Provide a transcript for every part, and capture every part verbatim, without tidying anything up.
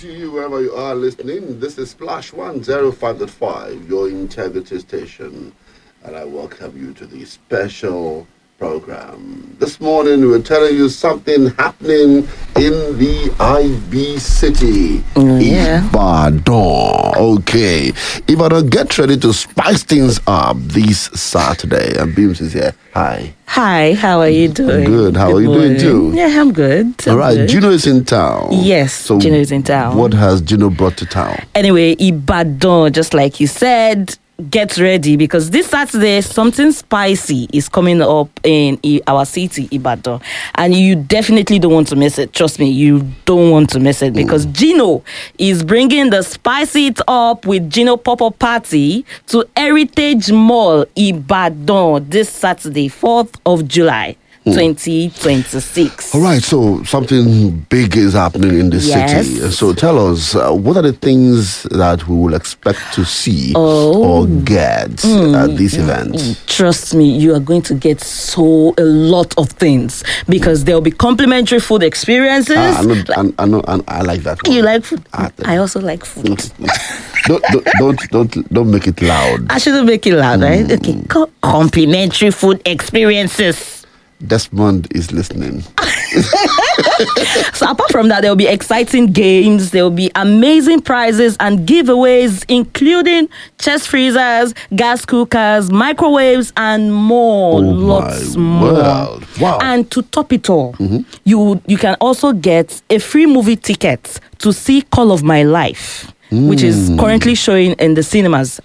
to you wherever you are listening. This is Splash one oh five point five, your integrity station. And I welcome you to the special program. This morning we're telling you something happening in the I B city. Oh, yeah. Ibadan. Okay. Ibadan, get ready to spice things up this Saturday. And Beams is here. Hi. Hi, how are you doing? Good. How Good are you morning. doing too? Yeah, I'm good. I'm All right. good. Gino is in town. Yes, So Gino is in town. What has Gino brought to town? Anyway, Ibadan, just like you said, get ready because this Saturday something spicy is coming up in I- our city, Ibadan, and you definitely don't want to miss it. Trust me, you don't want to miss it because Gino is bringing the spicy it up with Gino Pop-Up Party to Heritage Mall, Ibadan, this Saturday, fourth of July. twenty twenty-six. All right, so something big is happening in the Yes. city. So tell us, uh, what are the things that we will expect to see Oh. or get at this event? Trust me, you are going to get so a lot of things because there will be complimentary food experiences. Ah, I, know, I, I know, I, I like that one. You like food? Ah, I also like food. don't, don't, don't, don't, don't make it loud. I shouldn't make it loud, right? Okay, co- complimentary food experiences. Desmond is listening. So apart from that, there will be exciting games, there will be amazing prizes and giveaways, including chest freezers, gas cookers, microwaves, and more. Oh Lots my more. word. Wow. And to top it all, you you can also get a free movie ticket to see Call of My Life, which is currently showing in the cinemas.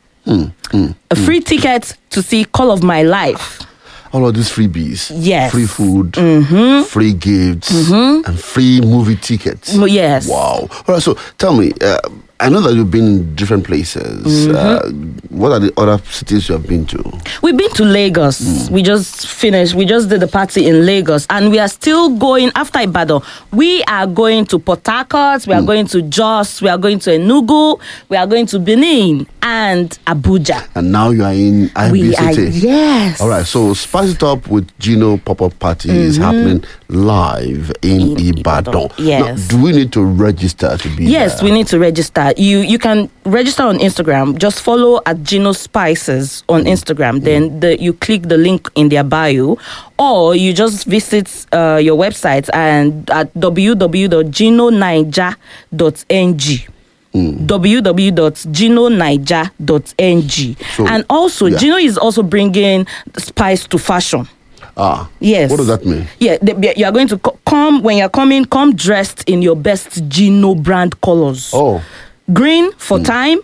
A free ticket to see Call of My Life. All of these freebies. Yes. Free food, free gifts, and free movie tickets. Mm, yes. Wow. All right, so tell me, uh, I know that you've been in different places. Uh, what are the other cities you have been to? We've been to Lagos. We just finished. We just did the party in Lagos, and we are still going after Ibadan. We are going to Port Harcourt. We are going to Jos. We are going to Enugu. We are going to Benin and Abuja. And now you are in I B We are City. yes. All right, so Spice It Up with Gino Pop-Up Party is happening live in, In Ibadan. Ibadan, yes. Now, do we need to register to be Yes, there? we need to register. You you can register on Instagram. Just follow at Gino Spices on Instagram. Then the, you click the link in their bio, or you just visit uh, your website and at w w w dot gino naija dot n g. w w w dot gino naija dot n g. So, And also, yeah. Gino is also bringing spice to fashion. Ah, Yes. what does that mean? Yeah, the- you are going to co- come when you're coming. Come dressed in your best Gino brand colors. Oh, Green for thyme,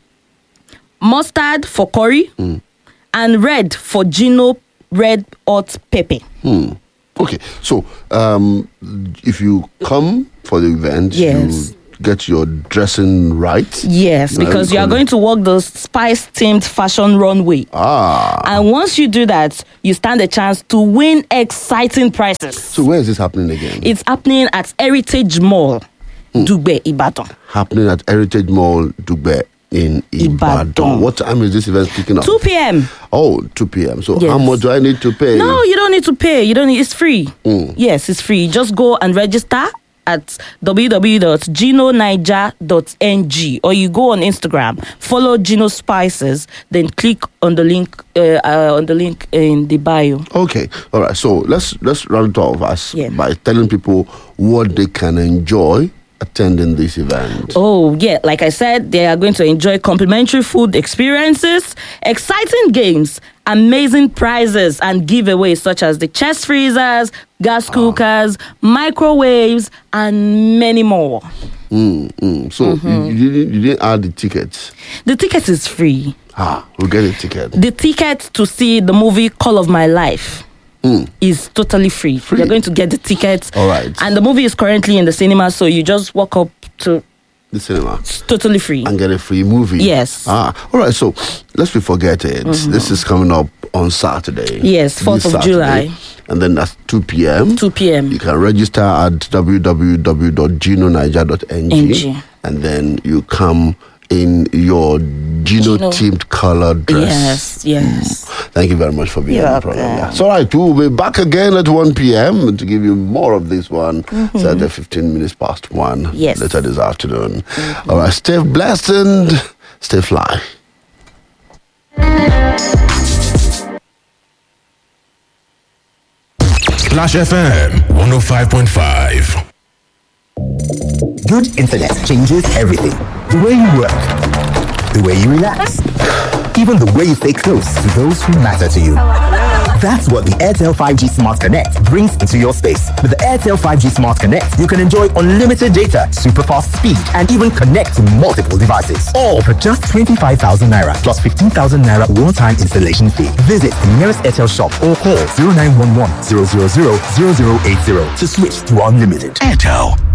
mustard for curry, and red for Gino red hot pepper. okay. So, um, if you come for the event, Yes. you get your dressing right. Yes, Right, because you are because- going to walk the spice themed fashion runway. Ah. And once you do that, you stand a chance to win exciting prizes. So, where is this happening again? It's happening at Heritage Mall, Dugbe, Ibadan. happening at Heritage Mall, Dugbe in Ibadan. Ibadan. What time is this event kicking off? two p.m. Oh, two p.m. So, Yes. how much do I need to pay? No, you don't need to pay. You don't need. It's free. Yes, it's free. Just go and register at w w w dot gino naija dot n g, or you go on Instagram, follow Gino Spices, then click on the link uh, uh, on the link in the bio. Okay, all right. So let's let's round it off us Yeah. by telling people what they can enjoy attending this event. Oh, yeah, like I said, they are going to enjoy complimentary food experiences, exciting games, amazing prizes, and giveaways such as the chest freezers, gas cookers, microwaves, and many more. Mm, mm. So you, you, didn't, you didn't add the tickets. The ticket is free. Ah, we'll get a ticket. The ticket to see the movie Call of My Life is totally free. Free. You're going to get the ticket. All right. And the movie is currently in the cinema, so you just walk up to The cinema. it's totally free. And get a free movie. Yes. Ah, all right. So let's we forget it. This is coming up on Saturday. Yes, This fourth of Saturday. July. And then that's two p.m. two p.m. You can register at w w w dot gino naija dot n g. N G. And then you come in your Gino-themed color dress. Yes, yes. Thank you very much for being You're on the program. welcome. Yeah. So, all right, we'll be back again at one p.m. to give you more of this one. Mm-hmm. So, at fifteen minutes past one Yes. later this afternoon. Mm-hmm. All right, stay blessed and stay fly. Splash F M one oh five point five. Good internet changes everything. The way you work, the way you relax, even the way you stay close to those who matter to you. That's what the Airtel five G Smart Connect brings into your space. With the Airtel five G Smart Connect, you can enjoy unlimited data, super fast speed, and even connect to multiple devices. All for just twenty-five thousand naira plus fifteen thousand naira one-time installation fee. Visit the nearest Airtel shop or call zero nine one one zero zero zero zero zero eight zero to switch to unlimited. Airtel.